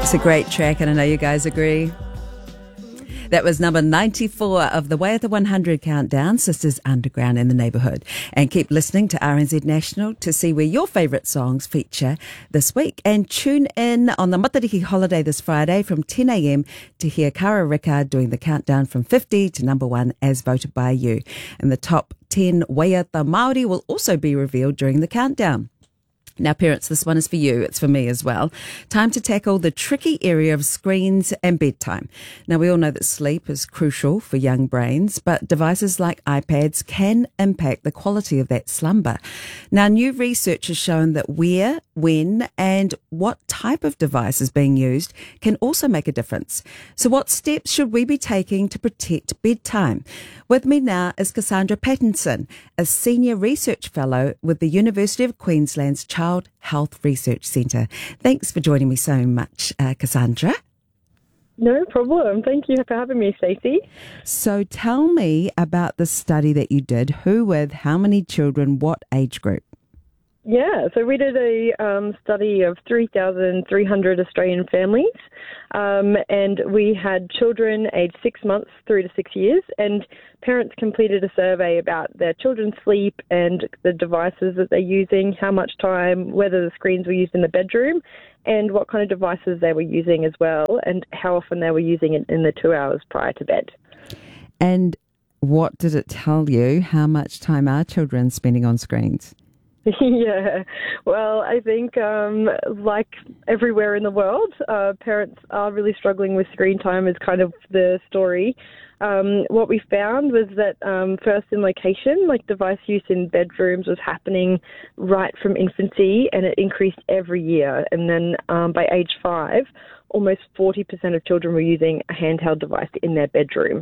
It's a great track, and I know you guys agree. That was number 94 of the Way of the 100 countdown, Sisters Underground in the Neighbourhood. And keep listening to RNZ National to see where your favourite songs feature this week. And tune in on the Matariki holiday this Friday from 10 a.m. to hear Kara Rickard doing the countdown from 50 to number 1 as voted by you. And the top 10 Waiata Māori will also be revealed during the countdown. Now, parents, this one is for you. It's for me as well. Time to tackle the tricky area of screens and bedtime. Now, we all know that sleep is crucial for young brains, but devices like iPads can impact the quality of that slumber. Now, new research has shown that where, when, and what type of device is being used can also make a difference. So what steps should we be taking to protect bedtime? With me now is Cassandra Pattinson, a senior research fellow with the University of Queensland's Child Health Research Centre. Thanks for joining me so much, Cassandra. No problem. Thank you for having me, Stacey. So tell me about the study that you did. Who with, how many children, what age group? Yeah, so we did a study of 3,300 Australian families, and we had children aged 6 months through to 6 years, and parents completed a survey about their children's sleep and the devices that they're using, how much time, whether the screens were used in the bedroom, and what kind of devices they were using as well, and how often they were using it in the 2 hours prior to bed. And what did it tell you? How much time are children spending on screens? Yeah, well, I think like everywhere in the world, parents are really struggling with screen time is kind of the story. What we found was that first in location, like device use in bedrooms was happening right from infancy, and it increased every year. And then by age 5, almost 40% of children were using a handheld device in their bedroom.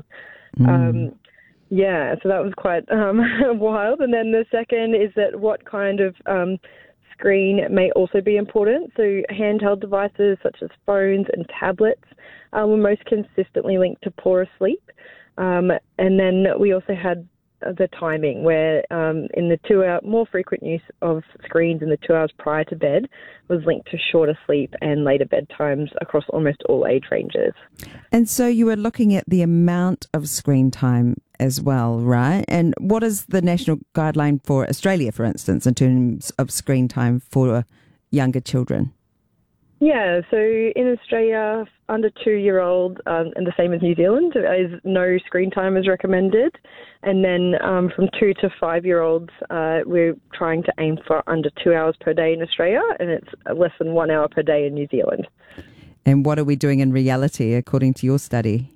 Yeah, so that was quite wild. And then the second is that what kind of screen may also be important. So handheld devices such as phones and tablets were most consistently linked to poorer sleep. And then we also had the timing where in the 2 hour, more frequent use of screens in the 2 hours prior to bed was linked to shorter sleep and later bedtimes across almost all age ranges. And so you were looking at the amount of screen time as well, right? And what is the national guideline for Australia, for instance, in terms of screen time for younger children? Yeah, so in Australia, under 2-year-old, and the same as New Zealand, is no screen time is recommended. And then from 2 to 5-year-olds, we're trying to aim for under 2 hours per day in Australia, and it's less than 1 hour per day in New Zealand. And what are we doing in reality, according to your study?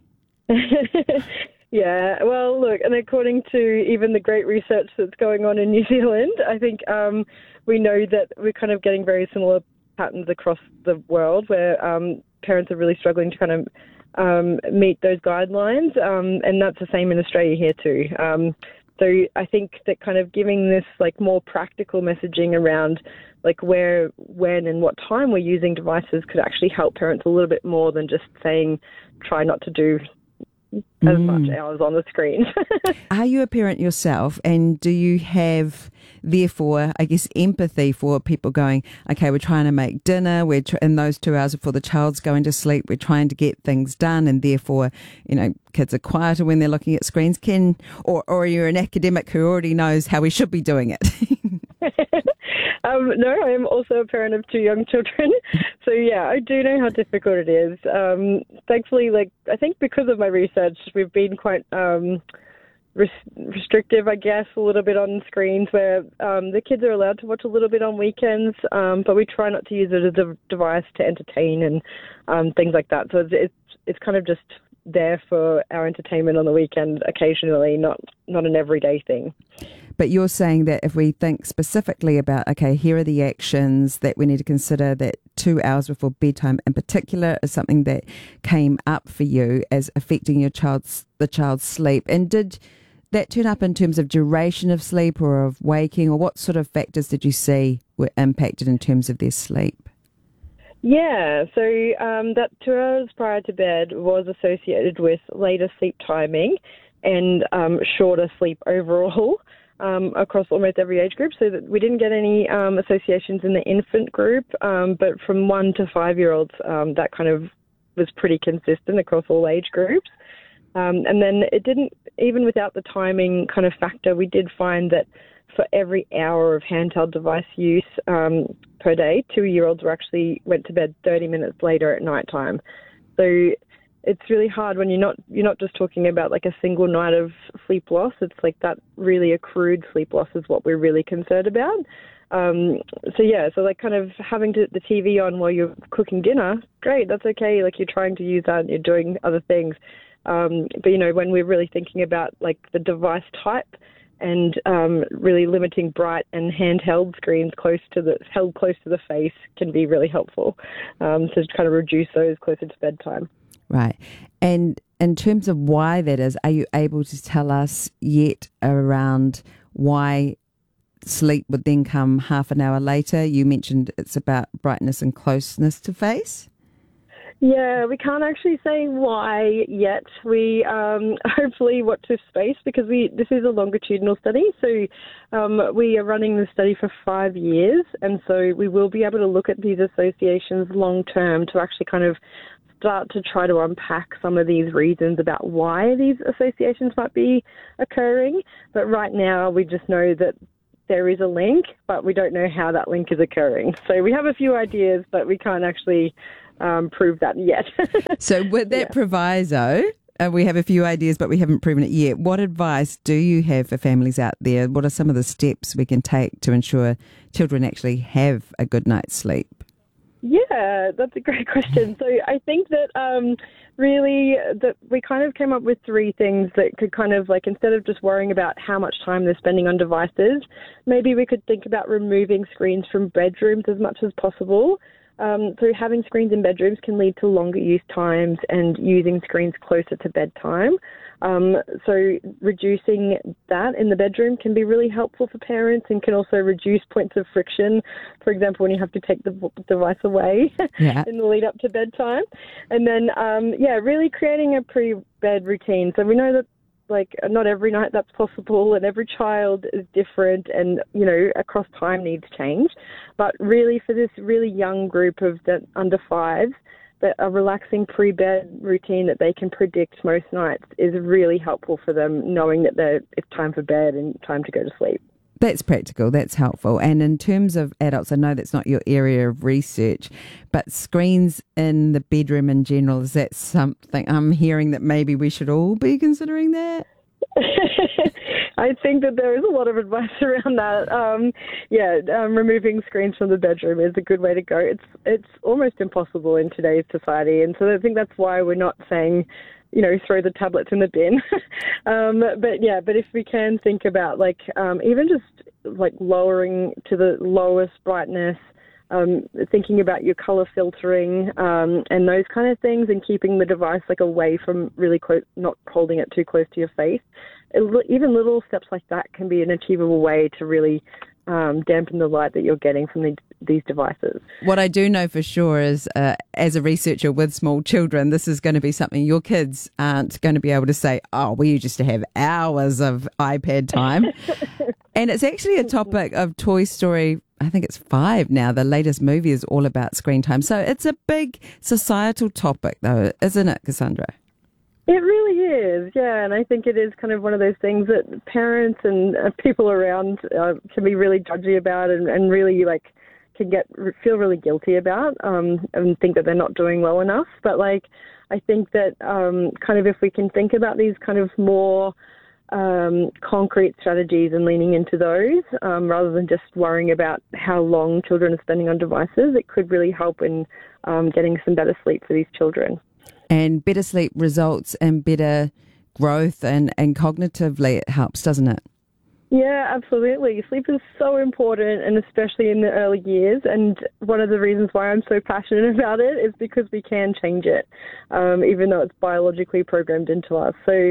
Yeah, well, look, and according to even the great research that's going on in New Zealand, I think we know that we're kind of getting very similar patterns across the world where parents are really struggling to kind of meet those guidelines, and that's the same in Australia here too. So I think that kind of giving this like more practical messaging around like where, when and what time we're using devices could actually help parents a little bit more than just saying try not to do as much hours on the screen. Are you a parent yourself, and do you have, therefore, I guess, empathy for people going, okay, we're trying to make dinner, we're in those 2 hours before the child's going to sleep, we're trying to get things done, and therefore, you know, kids are quieter when they're looking at screens. Or you're an academic who already knows how we should be doing it? No, I am also a parent of 2 young children. So, yeah, I do know how difficult it is. Thankfully, like, I think because of my research, we've been quite restrictive, I guess, a little bit on screens where the kids are allowed to watch a little bit on weekends, but we try not to use it as a device to entertain and things like that. So it's kind of just there for our entertainment on the weekend occasionally, not an everyday thing. But you're saying that if we think specifically about, okay, here are the actions that we need to consider, that 2 hours before bedtime in particular is something that came up for you as affecting the child's sleep. And did that turn up in terms of duration of sleep or of waking, or what sort of factors did you see were impacted in terms of their sleep? Yeah, so that 2 hours prior to bed was associated with later sleep timing and shorter sleep overall. across almost every age group, so that we didn't get any associations in the infant group, but from 1 to 5-year-olds, that kind of was pretty consistent across all age groups. And then it didn't, even without the timing kind of factor, we did find that for every hour of handheld device use per day, 2-year-olds went to bed 30 minutes later at night time. So it's really hard when you're not just talking about like a single night of sleep loss. It's like that really accrued sleep loss is what we're really concerned about. So like kind of having the TV on while you're cooking dinner, great, that's okay. Like you're trying to use that and you're doing other things. But, when we're really thinking about like the device type and really limiting bright and handheld screens held close to the face can be really helpful. So to kind of reduce those closer to bedtime. Right. And in terms of why that is, are you able to tell us yet around why sleep would then come half an hour later? You mentioned it's about brightness and closeness to face. Yeah, we can't actually say why yet. We hopefully watch this space because this is a longitudinal study. So we are running the study for 5 years, and so we will be able to look at these associations long term to actually kind of start to try to unpack some of these reasons about why these associations might be occurring. But right now, we just know that there is a link, but we don't know how that link is occurring. So we have a few ideas, but we can't actually prove that yet. So with that proviso, we have a few ideas, but we haven't proven it yet. What advice do you have for families out there? What are some of the steps we can take to ensure children actually have a good night's sleep? Yeah, that's a great question. So I think that really that we kind of came up with 3 things that could kind of like, instead of just worrying about how much time they're spending on devices, maybe we could think about removing screens from bedrooms as much as possible. So having screens in bedrooms can lead to longer use times and using screens closer to bedtime. So reducing that in the bedroom can be really helpful for parents and can also reduce points of friction. For example, when you have to take the device away in the lead up to bedtime. And then, really creating a pre-bed routine. So we know that not every night that's possible and every child is different and, across time needs change. But really for this really young group of the under 5s, that a relaxing pre-bed routine that they can predict most nights is really helpful for them, knowing that it's time for bed and time to go to sleep. That's practical, that's helpful. And in terms of adults, I know that's not your area of research, but screens in the bedroom in general, is that something I'm hearing that maybe we should all be considering that? I think that there is a lot of advice around that. Removing screens from the bedroom is a good way to go. It's almost impossible in today's society, and so I think that's why we're not saying, throw the tablets in the bin. But if we can think about even just lowering to the lowest brightness, thinking about your color filtering and those kind of things, and keeping the device away from really close, not holding it too close to your face. Even little steps like that can be an achievable way to really dampen the light that you're getting from these devices. What I do know for sure is, as a researcher with small children, this is going to be something your kids aren't going to be able to say, oh, we used to have hours of iPad time. And it's actually a topic of Toy Story, I think it's 5 now. The latest movie is all about screen time. So it's a big societal topic, though, isn't it, Cassandra? It really is, yeah, and I think it is kind of one of those things that parents and people around can be really judgy about and really can feel really guilty about and think that they're not doing well enough. But I think that kind of if we can think about these kind of more concrete strategies and leaning into those rather than just worrying about how long children are spending on devices, it could really help in getting some better sleep for these children. And better sleep results in better growth and cognitively it helps, doesn't it? Yeah, absolutely. Sleep is so important, and especially in the early years. And one of the reasons why I'm so passionate about it is because we can change it, even though it's biologically programmed into us. So,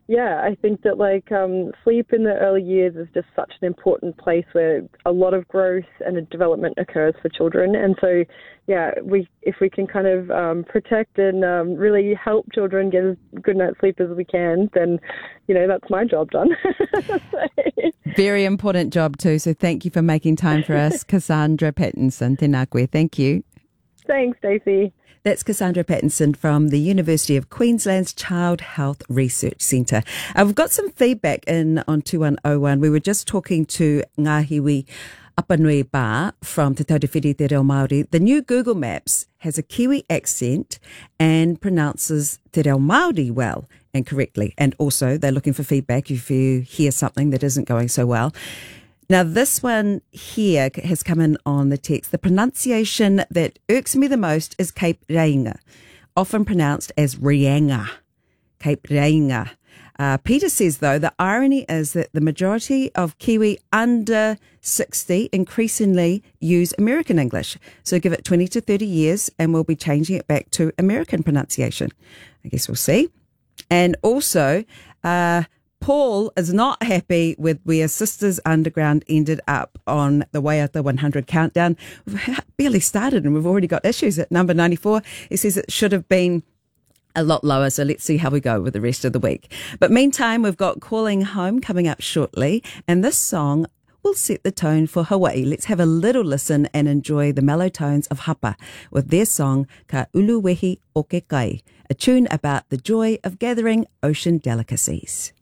Yeah, I think that sleep in the early years is just such an important place where a lot of growth and development occurs for children. And so, yeah, if we can kind of protect and really help children get as good night's sleep as we can, then, that's my job done. Very important job too. So thank you for making time for us, Cassandra Pattinson. Tēnā koe. Thank you. Thanks, Stacey. That's Cassandra Pattinson from the University of Queensland's Child Health Research Centre. We've got some feedback in on 2101. We were just talking to Ngāhiwi Apanui Bā from Te Taurewhiti Te Reo Māori. The new Google Maps has a Kiwi accent and pronounces Te Reo Māori well and correctly. And also they're looking for feedback if you hear something that isn't going so well. Now, this one here has come in on the text. The pronunciation that irks me the most is Cape Reinga, often pronounced as Rianga. Cape Reinga. Peter says, though, the irony is that the majority of Kiwi under 60 increasingly use American English. So give it 20 to 30 years and we'll be changing it back to American pronunciation. I guess we'll see. And also, Paul is not happy with where Sisters Underground ended up on the Waiata 100 countdown. We've barely started and we've already got issues at number 94. He says it should have been a lot lower, so let's see how we go with the rest of the week. But meantime, we've got Calling Home coming up shortly, and this song will set the tone for Hawaii. Let's have a little listen and enjoy the mellow tones of Hapa with their song Ka Uluwehi o Ke Kai, a tune about the joy of gathering ocean delicacies.